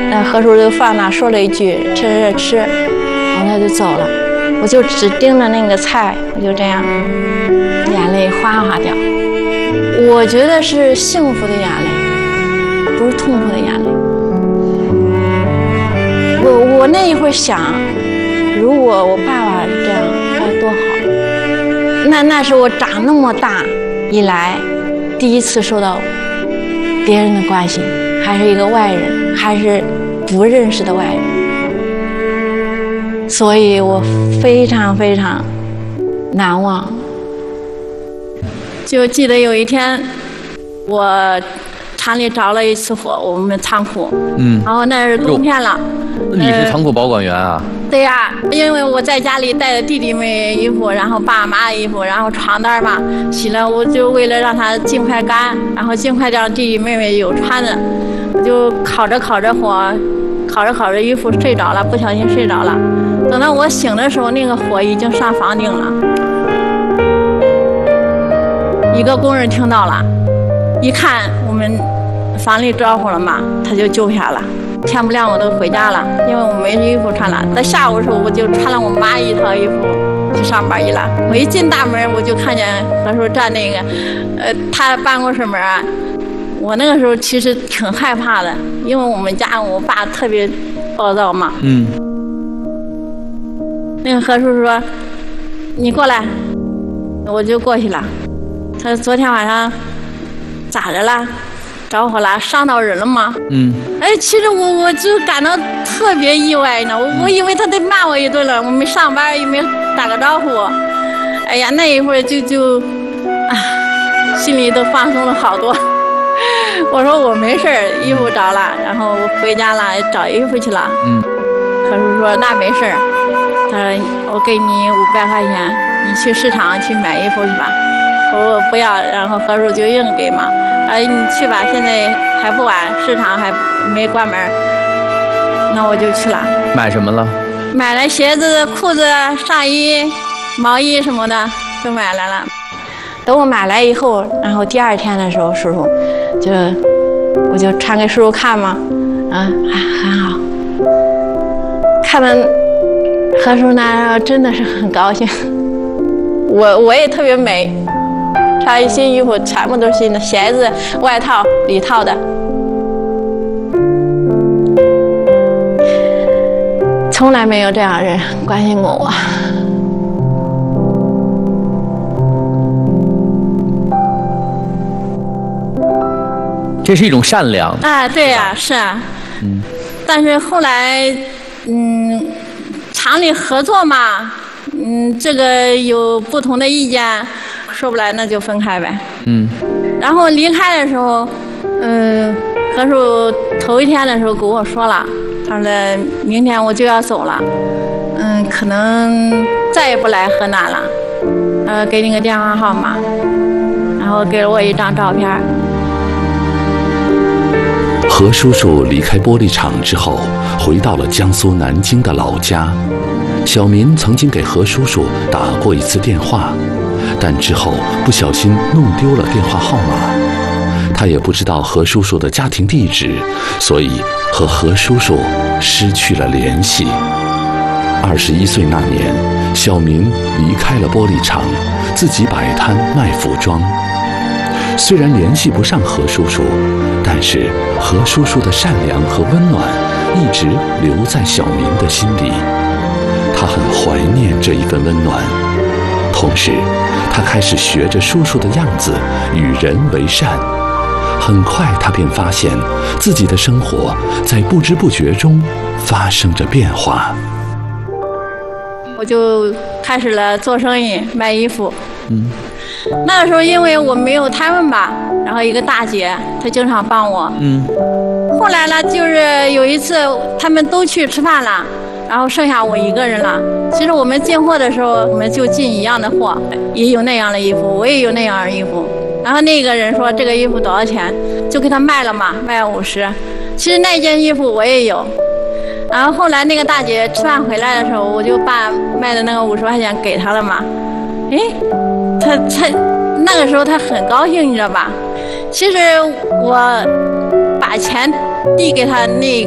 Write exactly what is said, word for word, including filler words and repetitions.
那何叔就放那说了一句吃吃吃，然后他就走了。我就只盯着那个菜，我就这样，眼泪哗哗掉。我觉得是幸福的眼泪，不是痛苦的眼泪。我我那一会儿想，如果我爸爸这样该多好。那那是我长那么大以来第一次受到别人的关心，还是一个外人，还是不认识的外人。所以我非常非常难忘。就记得有一天，我厂里着了一次火，我们仓库，嗯，然后那是冬天了。 你是仓库保管员啊？ 呃、对呀、啊，因为我在家里带着弟弟妹衣服，然后爸妈的衣服，然后床单嘛洗了，我就为了让它尽快干，然后尽快让弟弟妹妹有穿的，我就烤着烤着火。烤着烤着衣服睡着了，不小心睡着了。等到我醒的时候，那个火已经上房顶了。一个工人听到了，一看我们房里着火了嘛，他就救下了。天不亮我都回家了，因为我没衣服穿了。到下午的时候，我就穿了我妈一套衣服去上班去了。我一进大门，我就看见何叔站那个，呃，他办公室门啊。我那个时候其实挺害怕的，因为我们家我爸特别暴躁嘛。嗯。那个何叔说：“你过来。”我就过去了。他说：“昨天晚上咋着了？着火了？伤到人了吗？”嗯。哎，其实我我就感到特别意外呢。我我以为他得骂我一顿了，我没上班也没打个招呼。哎呀，那一会儿就就啊，心里都放松了好多。我说我没事儿，衣服着了，然后回家了找衣服去了。嗯，何叔说那没事儿，他说我给你五百块钱，你去市场去买衣服去吧。我说不要，然后何叔就硬给嘛。哎，你去吧，现在还不晚，市场还没关门。那我就去了。 买什么了？ 买了鞋子、裤子、上衣、毛衣什么的都买来了。等我买来以后，然后第二天的时候，叔叔就我就穿给叔叔看嘛，啊，还很好。看了何叔那真的是很高兴，我我也特别美，穿一新衣服全部都是新的，鞋子、外套、里套的。从来没有这样人关心过我。 这是一种善良啊，对呀、啊，是啊，嗯，但是后来，嗯，厂里合作嘛，嗯，这个有不同的意见，说不来那就分开呗，嗯，然后离开的时候，嗯，何叔头一天的时候跟我说了，他说明天我就要走了，嗯，可能再也不来河南了，呃，给你个电话号码，然后给了我一张照片。 何叔叔离开玻璃厂之后，回到了江苏南京的老家。小民曾经给何叔叔打过一次电话，但之后不小心弄丢了电话号码。他也不知道何叔叔的家庭地址，所以和何叔叔失去了联系。二十一岁那年，小民离开了玻璃厂，自己摆摊卖服装。虽然联系不上何叔叔，但是何叔叔的善良和温暖一直留在小民的心里。他很怀念这一份温暖，同时他开始学着叔叔的样子与人为善。很快他便发现自己的生活在不知不觉中发生着变化。 我就开始了做生意，卖衣服。嗯，那个时候因为我没有他们吧，然后一个大姐她经常帮我。嗯，后来呢，就是有一次他们都去吃饭了，然后剩下我一个人了。其实我们进货的时候，我们就进一样的货，也有那样的衣服，我也有那样的衣服。然后那个人说这个衣服多少钱，就给他卖了嘛，卖五十。其实那件衣服我也有。然后后来那个大姐吃饭回来的时候，我就把卖的那个五十块钱给她了嘛。哎，她她那个时候她很高兴，你知道吧？其实我把钱递给她那